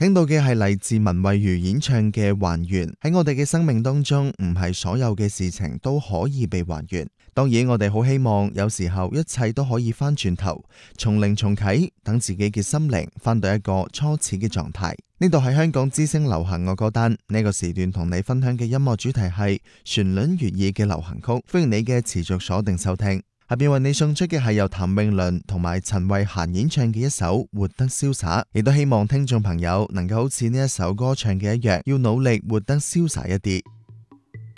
聽到嘅係嚟自文慧如演唱嘅《還原》。喺我哋嘅生命當中，唔係所有嘅事情都可以被還原。當然，我哋好希望有時候一切都可以翻轉頭，從零重啟，等自己嘅心靈翻到一個初始嘅狀態。呢度係香港之聲流行樂歌單，呢個時段同你分享嘅音樂主題係旋律悅耳嘅流行曲，歡迎你嘅持續鎖定收聽。下邊為你送出嘅係由譚詠麟同埋陳慧嫻演唱嘅一首《活得瀟灑》，亦都希望聽眾朋友能夠好似呢一首歌唱嘅一樣，要努力活得瀟灑一啲。